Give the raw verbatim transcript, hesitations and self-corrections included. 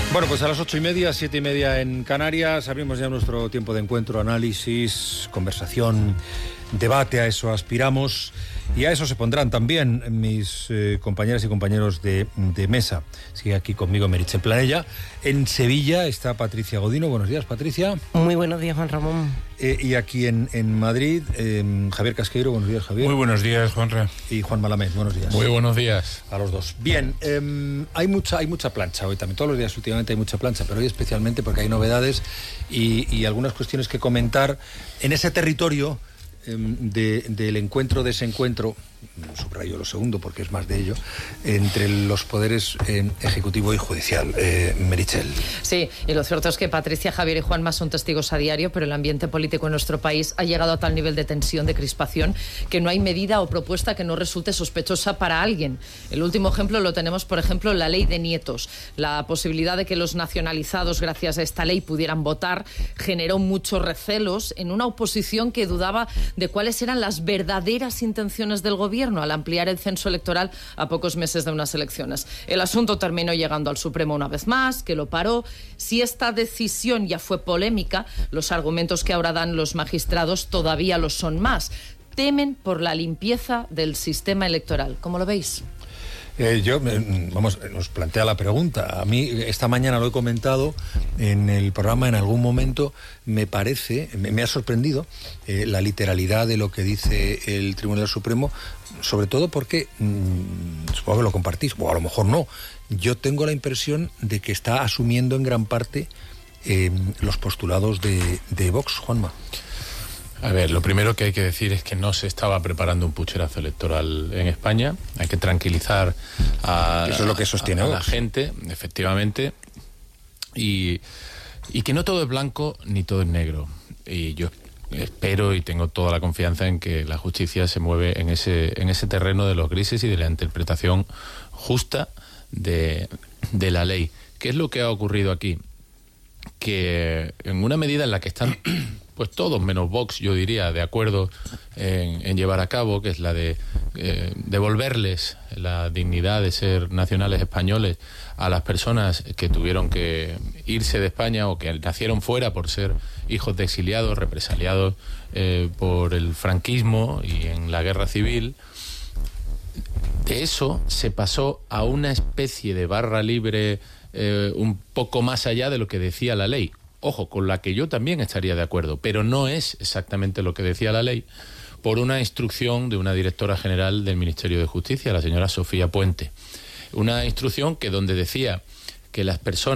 Bueno, pues a las ocho y media, siete y media en Canarias, abrimos ya nuestro tiempo de encuentro, análisis, conversación, debate, a eso aspiramos y a eso se pondrán también mis eh, compañeras y compañeros de, de mesa. Sigue aquí conmigo Meritxell Planella. En Sevilla está Patricia Godino. Buenos días, Patricia. Muy buenos días, Juan Ramón. Eh, y aquí en, en Madrid, eh, Javier Casqueiro. Buenos días, Javier. Muy buenos días, Juanra. Y Juan Malamés. Buenos días. Muy buenos días. A los dos. Bien, eh, hay mucha hay mucha plancha hoy también. Todos los días últimamente hay mucha plancha, pero hoy especialmente porque hay novedades y, y algunas cuestiones que comentar en ese territorio eh, de, del encuentro-desencuentro, subrayo lo segundo porque es más de ello, entre los poderes eh, ejecutivo y judicial. Eh, Meritxell. Sí, y lo cierto es que Patricia, Javier y Juanma son testigos a diario, pero el ambiente político en nuestro país ha llegado a tal nivel de tensión, de crispación, que no hay medida o propuesta que no resulte sospechosa para alguien. El último ejemplo lo tenemos, por ejemplo, en la ley de nietos. La posibilidad de que los nacionalizados, gracias a esta ley, pudieran votar, generó muchos recelos en una oposición que dudaba de cuáles eran las verdaderas intenciones del gobierno al ampliar el censo electoral a pocos meses de unas elecciones. El asunto terminó llegando al Supremo una vez más, que lo paró. Si esta decisión ya fue polémica, los argumentos que ahora dan los magistrados todavía lo son más. Temen por la limpieza del sistema electoral. ¿Cómo lo veis? Eh, yo, vamos, nos plantea la pregunta. A mí, esta mañana lo he comentado en el programa, en algún momento, me parece, me, me ha sorprendido eh, la literalidad de lo que dice el Tribunal Supremo, sobre todo porque, mmm, supongo que lo compartís, o a lo mejor no, yo tengo la impresión de que está asumiendo en gran parte eh, los postulados de, de Vox, Juanma. A ver, lo primero que hay que decir es que no se estaba preparando un pucherazo electoral en España. Hay que tranquilizar a, Eso es lo que sostiene a, a Vox. la gente, efectivamente, y, y que no todo es blanco ni todo es negro. Y yo espero y tengo toda la confianza en que la justicia se mueve en ese, en ese terreno de los grises y de la interpretación justa de, de la ley. ¿Qué es lo que ha ocurrido aquí? Que en una medida en la que están pues todos menos Vox, yo diría, de acuerdo en, en llevar a cabo, que es la de eh, devolverles la dignidad de ser nacionales españoles a las personas que tuvieron que irse de España o que nacieron fuera por ser hijos de exiliados, represaliados eh, por el franquismo y en la guerra civil. De eso se pasó a una especie de barra libre eh, un poco más allá de lo que decía la ley. Ojo, con la que yo también estaría de acuerdo, pero no es exactamente lo que decía la ley, por una instrucción de una directora general del Ministerio de Justicia, la señora Sofía Puente. Una instrucción que donde decía que las personas